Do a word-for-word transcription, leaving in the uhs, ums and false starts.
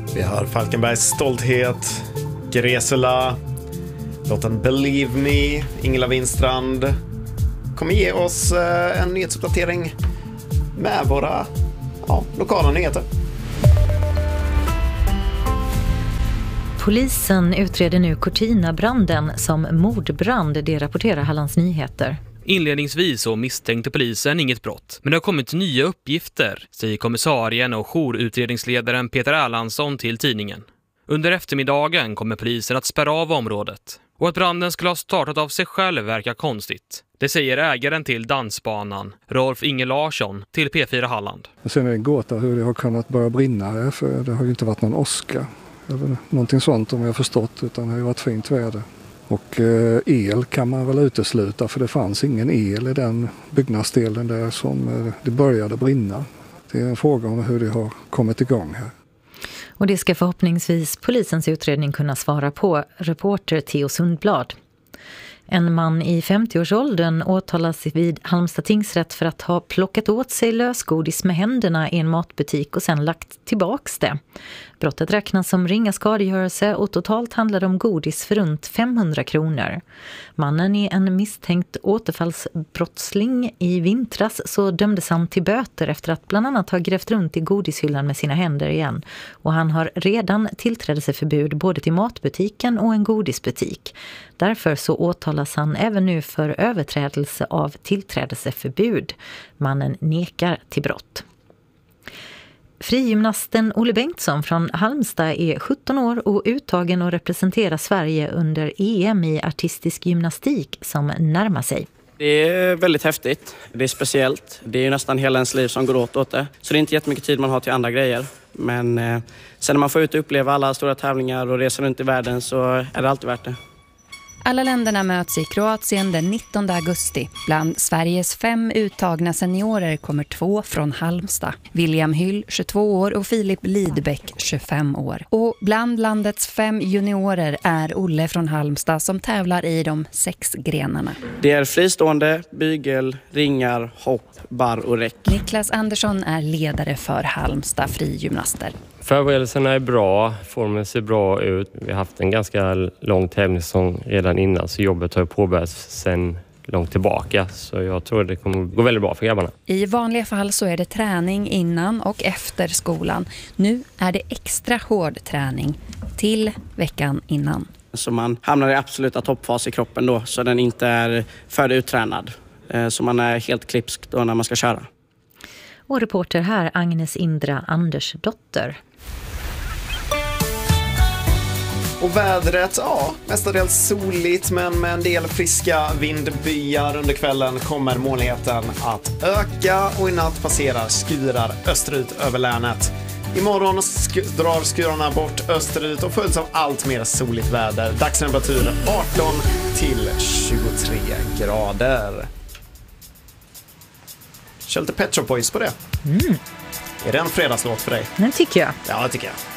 Vi har Falkenbergs stolthet, Gresula, låten Believe Me, Ingela Winstrand kommer ge oss en nyhetsuppdatering med våra ja, lokala nyheter. Polisen utreder nu Cortina-branden som mordbrand, det rapporterar Hallands Nyheter. Inledningsvis så misstänkte polisen inget brott, men det har kommit nya uppgifter, säger kommissarien och jourutredningsledaren Peter Erlandsson till tidningen. Under eftermiddagen kommer polisen att spärra av området. Och att branden skulle ha startat av sig själv verkar konstigt. Det säger ägaren till dansbanan, Rolf Inge Larsson, till P fyra Halland. Och sen är det en gåta hur det har kunnat börja brinna, för det har ju inte varit någon åska. Eller någonting sånt om jag har förstått, utan det har ju varit fint väder. Och eh, el kan man väl utesluta, för det fanns ingen el i den byggnadsdelen där som eh, det började brinna. Det är en fråga om hur det har kommit igång här. Och det ska förhoppningsvis polisens utredning kunna svara på, reporter Theo Sundblad. En man i femtioårsåldern åtalas vid Halmstad tingsrätt för att ha plockat åt sig lösgodis med händerna i en matbutik och sen lagt tillbaks det. Brottet räknas som ringa skadegörelse och totalt handlar det om godis för runt femhundra kronor. Mannen är en misstänkt återfallsbrottsling. I vintras så dömdes han till böter efter att bland annat ha grävt runt i godishyllan med sina händer igen. Och han har redan tillträdelseförbud både till matbutiken och en godisbutik. Därför så åtalas han även nu för överträdelse av tillträdelseförbud. Mannen nekar till brott. Frigymnasten Olle Bengtsson från Halmstad är sjutton år och uttagen och representerar Sverige under E M i artistisk gymnastik som närmar sig. Det är väldigt häftigt. Det är speciellt. Det är ju nästan hela ens liv som går åt åt det. Så det är inte jättemycket tid man har till andra grejer. Men eh, sen när man får ut och uppleva alla stora tävlingar och reser runt i världen så är det alltid värt det. Alla länderna möts i Kroatien den nittonde augusti. Bland Sveriges fem uttagna seniorer kommer två från Halmstad. William Hyll, tjugotvå år, och Filip Lidbeck, tjugofem år. Och bland landets fem juniorer är Olle från Halmstad som tävlar i de sex grenarna. Det är fristående, bygel, ringar, hopp, barr och räck. Niklas Andersson är ledare för Halmstad frigymnaster. Förberedelserna är bra, formen ser bra ut. Vi har haft en ganska lång tävlingssäsong redan innan, så jobbet har påbörjats sedan långt tillbaka. Så jag tror det kommer gå väldigt bra för grabbarna. I vanliga fall så är det träning innan och efter skolan. Nu är det extra hård träning till veckan innan. Så man hamnar i absoluta toppfas i kroppen då, så den inte är för uttränad. Så man är helt klipsk då när man ska köra. Och reporter här Agnes Indra Andersdotter. Och vädret, ja, mestadels soligt men med en del friska vindbyar under kvällen kommer molnigheten att öka och i natt passerar skurar österut över länet. Imorgon sk- drar skurarna bort österut och följs av allt mer soligt väder. Dagstemperatur arton till tjugotre grader. Kör lite Pet Shop Boys på det. Mm. Är det en fredagslåt för dig? Det tycker jag. Ja, det tycker jag.